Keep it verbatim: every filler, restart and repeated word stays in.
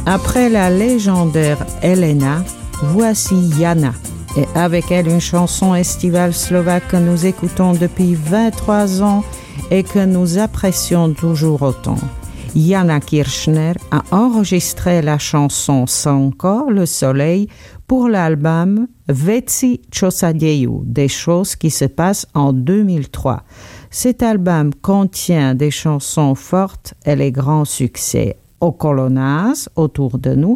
Après la légendaire Elena, voici Jana, et avec elle une chanson estivale slovaque que nous écoutons depuis vingt-trois ans et que nous apprécions toujours autant. Jana Kirchner a enregistré la chanson Slnko, le soleil, pour l'album Veci čo sa dejú, des choses qui se passent en deux mille trois. Cet album contient des chansons fortes et les grands succès Okolo nás, autour de nous,